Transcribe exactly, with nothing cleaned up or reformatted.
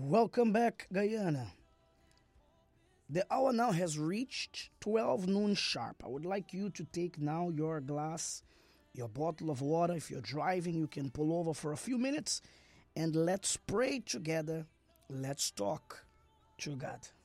Welcome back, Guyana. The hour now has reached twelve noon sharp. I would like you to take now your glass, your bottle of water. If you're driving, you can pull over for a few minutes and let's pray together. Let's talk to God.